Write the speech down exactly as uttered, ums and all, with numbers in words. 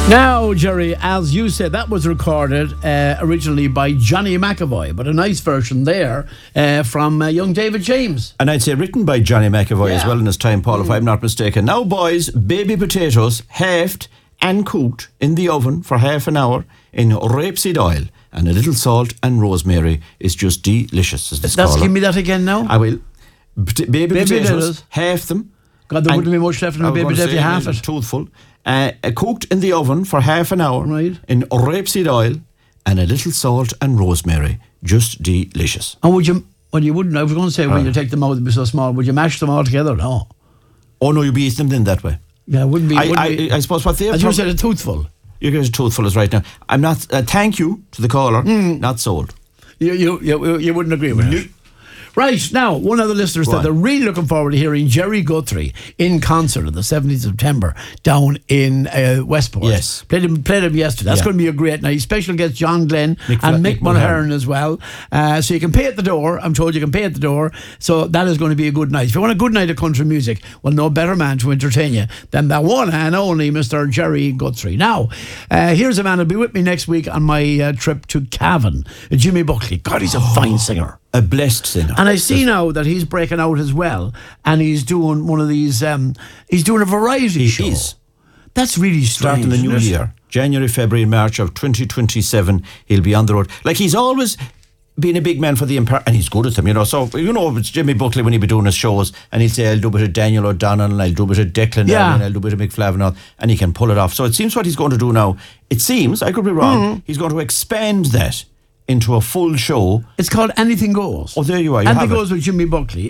Now, Jerry, as you said, that was recorded uh, originally by Johnny McAvoy, but a nice version there uh, from uh, young David James. And I'd say written by Johnny McAvoy Yeah. as well in his time, Paul, mm. if I'm not mistaken. Now, boys, baby potatoes, halved and cooked in the oven for half an hour in rapeseed oil and a little salt and rosemary is just delicious. As That's give me that again now. I will. Pot- baby, Baby potatoes, potatoes. half them. God, there wouldn't be much left in a baby potato if you half it. Toothful. Uh, uh, cooked in the oven for half an hour right. in rapeseed oil and a little salt and rosemary. Just delicious. And would you, well, you wouldn't, I was going to say when Uh. you take them out, they'd be so small, would you mash them all together? No. Oh, no, you'd be eating them then that way. Yeah, it wouldn't be. I, wouldn't I, be I suppose what they've... as you said, a toothful. You guys are toothful as right now. I'm not... Uh, thank you to the caller. Mm. Not sold. You, you, you, you wouldn't agree with it. Right, now, one of the listeners said they're really looking forward to hearing Jerry Guthrie in concert on the seventeenth of September down in uh, Westport. Yes. Played him, played him yesterday. That's Yeah. going to be a great night. Special guest John Glenn Mick and Fla- Mick Mick Mulhern Mulhern. as well. Uh, so you can pay at the door. I'm told you can pay at the door. So that is going to be a good night. If you want a good night of country music, well, no better man to entertain you than that one and only Mister Jerry Guthrie. Now, uh, here's a man who'll be with me next week on my uh, trip to Cavan, Jimmy Buckley. God, he's a fine singer. A blessed singer. And I see now that he's breaking out as well, and he's doing one of these. Um, he's doing a variety He show. is. That's really strange. Starting the new isn't it? year. January, February, March of twenty twenty-seven, he'll be on the road. Like, he's always been a big man for the Empire, and he's good at them, you know. So, you know, it's Jimmy Buckley when he'll be doing his shows, and he'll say, I'll do a bit of Daniel O'Donnell, and I'll do a bit of Declan, Yeah. and I'll do a bit of McFlavan, and he can pull it off. So it seems what he's going to do now, it seems, I could be wrong, Mm. he's going to expand that into a full show. It's called Anything Goes. Oh, there you are. You Anything have it. Goes with Jimmy Buckley.